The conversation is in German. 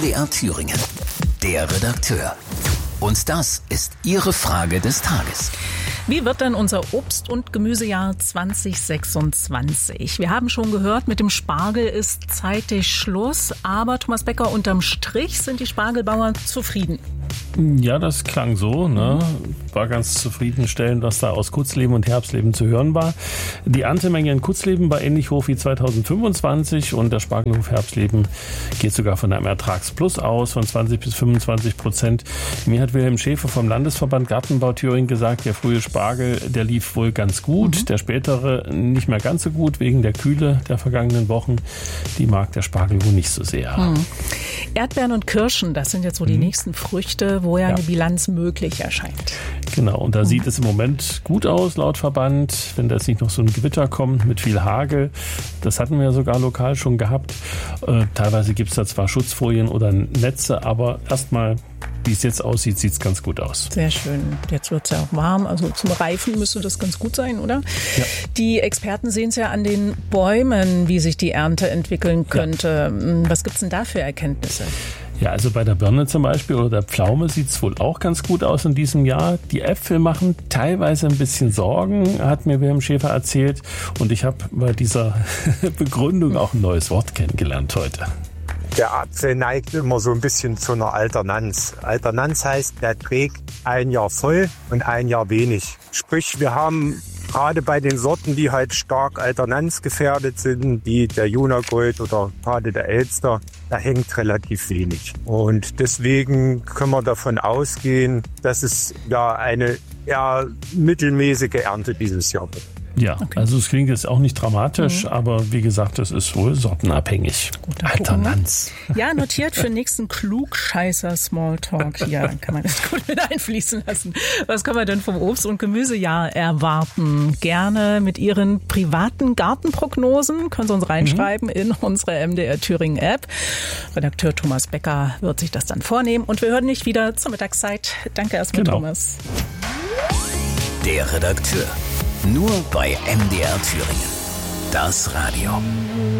MDR Thüringen. Der Redakteur. Und das ist Ihre Frage des Tages. Wie wird denn unser Obst- und Gemüsejahr 2026? Wir haben schon gehört, mit dem Spargel ist zeitig Schluss. Aber Thomas Becker, unterm Strich sind die Spargelbauern zufrieden. Ja, das klang so. War ganz zufriedenstellend, was da aus Kutzleben und Herbstleben zu hören war. Die Erntemenge in Kutzleben war ähnlich hoch wie 2025 und der Spargelhof Herbstleben geht sogar von einem Ertragsplus aus von 20-25%. Mir hat Wilhelm Schäfer vom Landesverband Gartenbau Thüringen gesagt, der frühe Spargel, der lief wohl ganz gut, der spätere nicht mehr ganz so gut wegen der Kühle der vergangenen Wochen. Die mag der Spargel wohl nicht so sehr. Erdbeeren und Kirschen, das sind jetzt so die nächsten Früchte, wo ja eine Bilanz möglich erscheint. Genau, und da sieht es im Moment gut aus, laut Verband, wenn da jetzt nicht noch so ein Gewitter kommt mit viel Hagel. Das hatten wir ja sogar lokal schon gehabt. Teilweise gibt es da zwar Schutzfolien oder Netze, aber erstmal, wie es jetzt aussieht, sieht es ganz gut aus. Sehr schön. Jetzt wird es ja auch warm, also zum Reifen müsste das ganz gut sein, oder? Ja. Die Experten sehen es ja an den Bäumen, wie sich die Ernte entwickeln könnte. Ja. Was gibt es denn da für Erkenntnisse? Ja, also bei der Birne zum Beispiel oder der Pflaume sieht es wohl auch ganz gut aus in diesem Jahr. Die Äpfel machen teilweise ein bisschen Sorgen, hat mir Wilhelm Schäfer erzählt. Und ich habe bei dieser Begründung auch ein neues Wort kennengelernt heute. Der Apfel neigt immer so ein bisschen zu einer Alternanz. Alternanz heißt, der trägt ein Jahr voll und ein Jahr wenig. Sprich, wir haben gerade bei den Sorten, die halt stark alternanzgefährdet sind, wie der Junagold oder gerade der Elster, da hängt relativ wenig. Und deswegen können wir davon ausgehen, dass es ja eine eher mittelmäßige Ernte dieses Jahr wird. Ja, okay. Also es klingt jetzt auch nicht dramatisch, aber wie gesagt, es ist wohl sortenabhängig. Alternanz. Ja, notiert für den nächsten Klugscheißer-Smalltalk hier. Dann kann man das gut mit einfließen lassen. Was kann man denn vom Obst- und Gemüsejahr erwarten? Gerne mit Ihren privaten Gartenprognosen. Können Sie uns reinschreiben in unsere MDR Thüringen App. Redakteur Thomas Becker wird sich das dann vornehmen. Und wir hören nicht wieder zur Mittagszeit. Danke erstmal, Thomas. Der Redakteur. Nur bei MDR Thüringen. Das Radio.